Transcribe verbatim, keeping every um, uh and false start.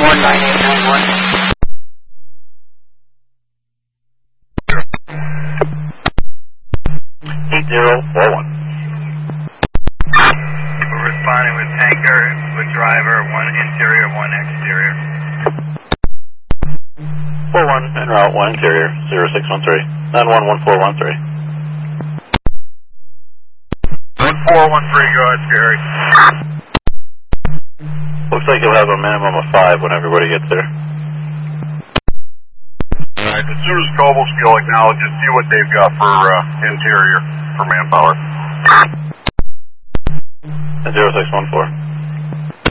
one nine eight nine one. eight zero four one. We're responding with tanker, with driver, one interior, one exterior. four one en route, one interior, zero six one three. nine one one four one three. one four one three, go ahead, Gary. Looks like you'll have a minimum of five when everybody gets there. Alright, as soon as Cobleskill acknowledges, see what they've got for uh, interior, for manpower. zero six one four.